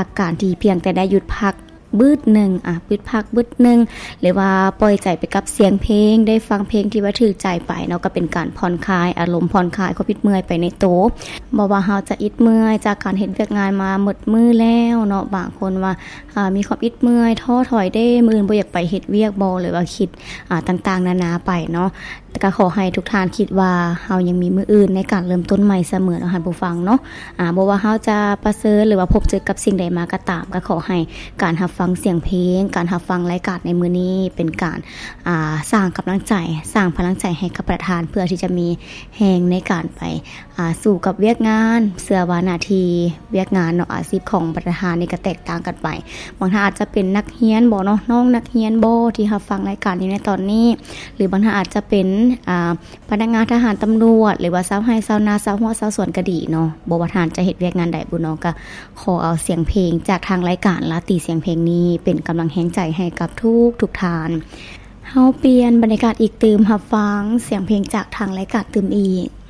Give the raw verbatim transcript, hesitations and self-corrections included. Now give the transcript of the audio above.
จากการที่เพียงแต่ได้หยุดพักบึดหนึ่งอ่ะบึดพักบึดหนึ่งหรือว่าปล่อยใจไปกับเสียงเพลงได้ฟังเพลงที่ว่าถือใจไปเนาะก็เป็นการผ่อนคลายอารมณ์ผ่อนคลายความอิดเมื่อยไปในโตบ่ว่าเฮาจะอิดเมื่อยจากการเฮ็ดเวียกงานมาหมดมือแล้วเนาะบางคนว่าอ่ามีความอิดเมื่อยท้อถอยได้มื้อบ่อยากไปเฮ็ดเวียกบ่หรือว่าคิดอ่าต่างๆนานาไปเนาะแต่ก็ขอให้ทุกท่านคิดว่าเฮายังมีมื้ออื่นในการเริ่มต้นใหม่เสมอเนาะท่านผู้ฟังเนาะอ่าบ่ว่าเฮาจะประเสริฐหรือว่าพบเจอกับสิ่งใดมาก็ตามก็ขอให้การรับฟังเสียงเพลงการรับฟังรายการในมื้อนี้เป็นการอ่าสร้างกำลังใจสร้างพลังใจให้กับประธานเพื่อที่จะมีแรงในการไปอ่าสู่กับเวียกงานเสื้อว่าหน้าที่เวียกงานเนาะอาชีพของประธานนี่ก็แตกต่างกันไปบางท่านอาจจะเป็นนักเรียนบ่เนาะน้องนักเรียนบ่ที่รับฟังรายการนี้ในตอนนี้หรือบางท่านอาจจะเป็นอ่าพนักงานทหารตำรวจหรือว่าชาวไร่ชาวนาชาวหัวชาวสวนก็ดีเนาะบ่ว่าท่านจะเฮ็ดเวียกงานใดบุเนาะก็ขอเอาเสียงเพลงจากทางรายการลาตีเสียงเพลงนี้เป็นกำลังแรงใจให้กับทุกทุกท่านเฮาเปลี่ยนบรรยากาศอีกตื่มรับฟังเสียงเพลงจากทางรายการตื่มอีก